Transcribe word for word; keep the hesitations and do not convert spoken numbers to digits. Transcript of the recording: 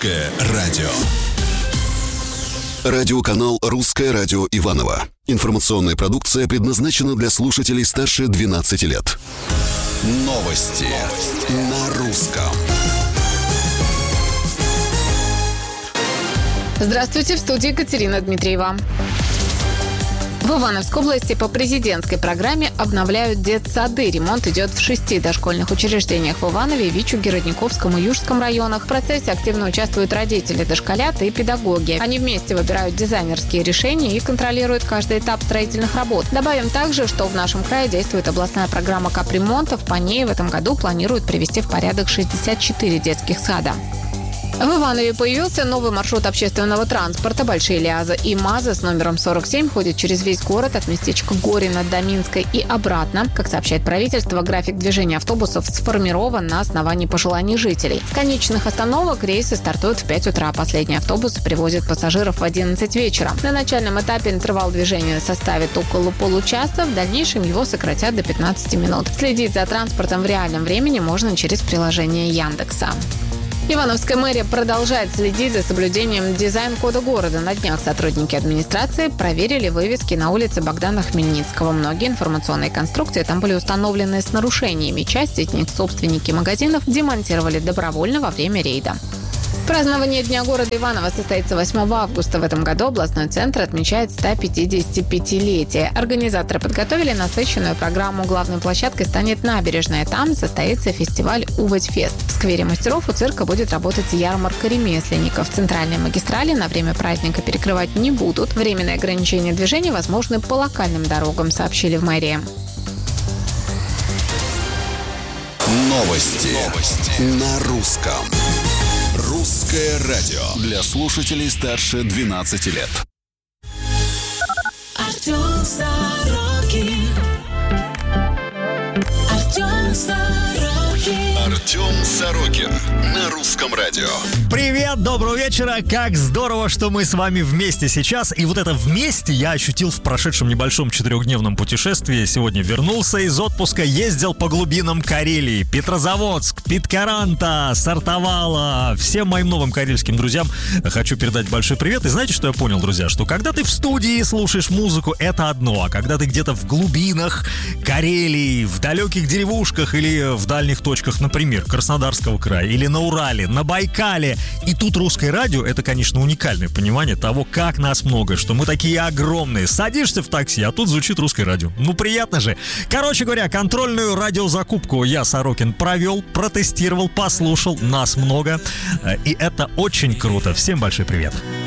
Русское радио. Радиоканал «Русское радио» Иваново. Информационная продукция предназначена для слушателей старше двенадцати лет. Новости на русском. Здравствуйте, в студии Екатерина Дмитриева. В Ивановской области по президентской программе обновляют детсады. Ремонт идет в шести дошкольных учреждениях в Иванове, Вичуге, Родниковском и Южском районах. В процессе активно участвуют родители, дошколят и педагоги. Они вместе выбирают дизайнерские решения и контролируют каждый этап строительных работ. Добавим также, что в нашем крае действует областная программа капремонтов. По ней в этом году планируют привести в порядок шестьдесят четыре детских сада. В Иванове появился новый маршрут общественного транспорта. Большие Лиаза и МАЗа с номером сорок семь ходят через весь город от местечка Горина до Минска и обратно. Как сообщает правительство, график движения автобусов сформирован на основании пожеланий жителей. С конечных остановок рейсы стартуют в пять утра. Последний автобус привозит пассажиров в одиннадцать вечера. На начальном этапе интервал движения составит около получаса. В дальнейшем его сократят до пятнадцати минут. Следить за транспортом в реальном времени можно через приложение Яндекса. Ивановская мэрия продолжает следить за соблюдением дизайн-кода города. На днях сотрудники администрации проверили вывески на улице Богдана Хмельницкого. Многие информационные конструкции там были установлены с нарушениями. Часть из них собственники магазинов демонтировали добровольно во время рейда. Празднование Дня города Иваново состоится восьмого августа. В этом году областной центр отмечает сто пятидесятипятилетие. Организаторы подготовили насыщенную программу. Главной площадкой станет набережная. Там состоится фестиваль «Уводь-фест». В сквере мастеров у цирка будет работать ярмарка ремесленников. Центральные магистрали на время праздника перекрывать не будут. Временные ограничения движения возможны по локальным дорогам, сообщили в мэрии. Новости, Новости. на русском. Русское радио для слушателей старше двенадцати лет. Артем Сорокин. Артем Сорокин. Артем Сорокин на Русском радио. Привет, доброго вечера. Как здорово, что мы с вами вместе сейчас. И вот это вместе я ощутил в прошедшем небольшом четырехдневном путешествии. Сегодня вернулся из отпуска, ездил по глубинам Карелии. Петрозаводск, Питкаранта, Сартовала. Всем моим новым карельским друзьям хочу передать большой привет. И знаете, что я понял, друзья? Что когда ты в студии слушаешь музыку, это одно. А когда ты где-то в глубинах Карелии, в далеких деревушках или в дальних точках, например, Краснодарского края или на Урале, на Байкале, и тут русское радио — это, конечно, уникальное понимание того, как нас много, что мы такие огромные. Садишься в такси, а тут звучит русское радио. Ну, приятно же. Короче говоря, контрольную радиозакупку я, Сорокин, провел, протестировал, послушал. Нас много. И это очень круто. Всем большой привет.